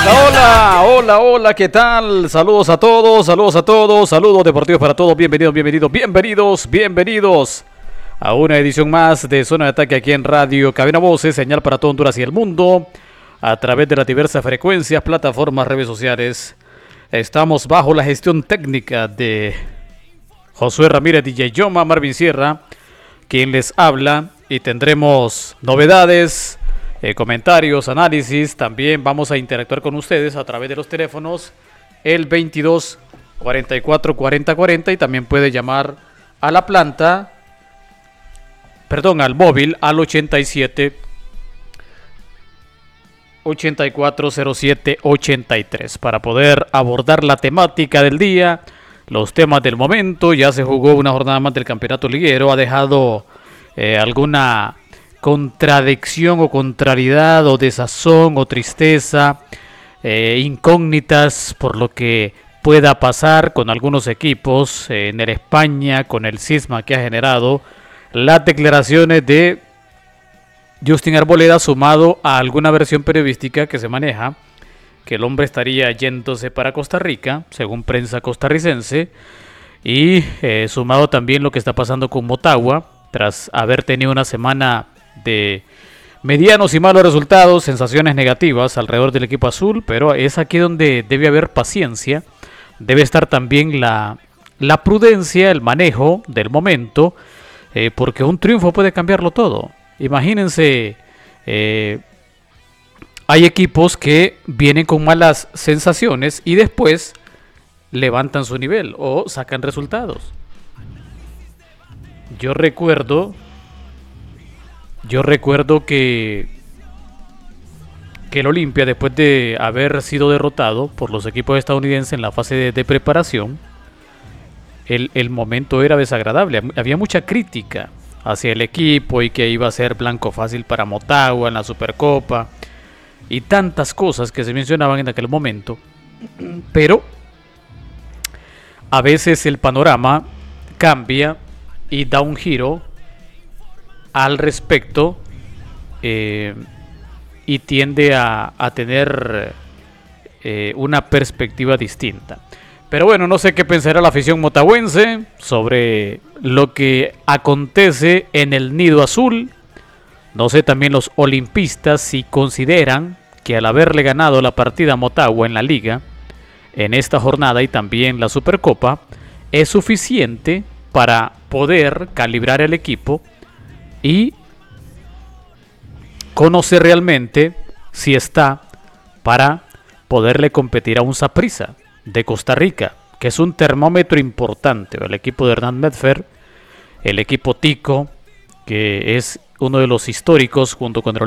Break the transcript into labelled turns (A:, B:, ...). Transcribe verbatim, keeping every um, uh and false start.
A: Hola, hola, hola, ¿qué tal? Saludos a todos, saludos a todos, saludos deportivos para todos, bienvenidos, bienvenidos, bienvenidos, bienvenidos a una edición más de Zona de Ataque aquí en Radio Cabina Voces, señal para todo Honduras y el mundo, a través de las diversas frecuencias, plataformas, redes sociales. Estamos bajo la gestión técnica de Josué Ramírez, D J Yoma, Marvin Sierra, quien les habla, y tendremos novedades, eh, comentarios, análisis. También vamos a interactuar con ustedes a través de los teléfonos el veintidós cuarenta y cuatro cuarenta cuarenta, y también puede llamar a la planta, perdón, al móvil al ochenta y siete ochenta y cuatro cero siete ochenta y tres para poder abordar la temática del día, los temas del momento. Ya se jugó una jornada más del campeonato liguero, ha dejado eh, alguna contradicción o contrariedad o desazón o tristeza, eh, incógnitas por lo que pueda pasar con algunos equipos eh, en el España, con el cisma que ha generado las declaraciones de Justin Arboleda, sumado a alguna versión periodística que se maneja que el hombre estaría yéndose para Costa Rica, según prensa costarricense, y eh, sumado también lo que está pasando con Motagua, tras haber tenido una semana de medianos y malos resultados, sensaciones negativas alrededor del equipo azul, pero es aquí donde debe haber paciencia, debe estar también la, la prudencia, el manejo del momento, eh, porque un triunfo puede cambiarlo todo. Imagínense, eh, hay equipos que vienen con malas sensaciones y después levantan su nivel o sacan resultados. Yo recuerdo, yo recuerdo que, que el Olimpia, después de haber sido derrotado por los equipos estadounidenses en la fase de, de preparación, el, el momento era desagradable. Había mucha crítica hacia el equipo y que iba a ser blanco fácil para Motagua en la Supercopa y tantas cosas que se mencionaban en aquel momento, pero a veces el panorama cambia y da un giro al respecto, eh, y tiende a, a tener eh, una perspectiva distinta. Pero bueno, no sé qué pensará la afición motagüense sobre lo que acontece en el Nido Azul. No sé también los olimpistas si consideran que al haberle ganado la partida a Motagua en la liga, en esta jornada y también la Supercopa, es suficiente para poder calibrar el equipo y conocer realmente si está para poderle competir a un Saprissa de Costa Rica, que es un termómetro importante. El equipo de Hernán Medfer, el equipo Tico, que es uno de los históricos junto con el